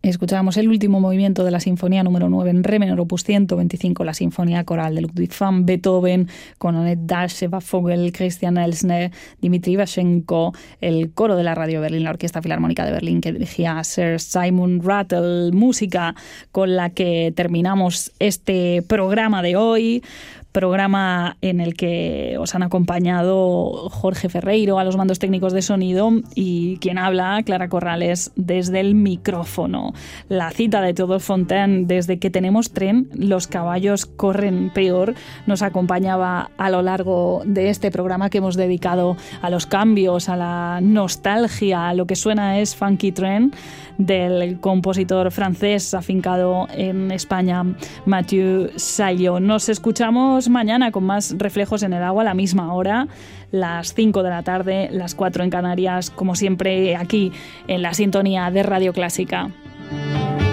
Escuchábamos el último movimiento de la Sinfonía número 9 en re menor, opus 125, la Sinfonía Coral de Ludwig van Beethoven, con Annette Dash, Eva Vogel, Christian Elsner, Dmitri Ivashenko, el coro de la Radio Berlín, la Orquesta Filarmónica de Berlín, que dirigía Sir Simon Rattle. Música con la que terminamos este programa de hoy. Programa en el que os han acompañado Jorge Ferreiro a los mandos técnicos de sonido y quien habla, Clara Corrales, desde el micrófono. La cita de Theodore Fontaine, desde que tenemos tren, los caballos corren peor, nos acompañaba a lo largo de este programa que hemos dedicado a los cambios, a la nostalgia. Lo que suena es Funky Train, del compositor francés afincado en España, Mathieu Sallo. Nos escuchamos mañana con más Reflejos en el Agua a la misma hora, las 5 de la tarde, las 4 en Canarias, como siempre aquí en la sintonía de Radio Clásica.